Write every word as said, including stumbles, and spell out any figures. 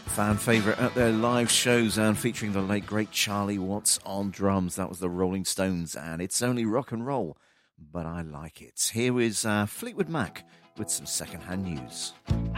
Fan favourite at their live shows and featuring the late great Charlie Watts on drums. That was the Rolling Stones, and it's only rock and roll, but I like it. Here is uh, Fleetwood Mac with some second-hand news.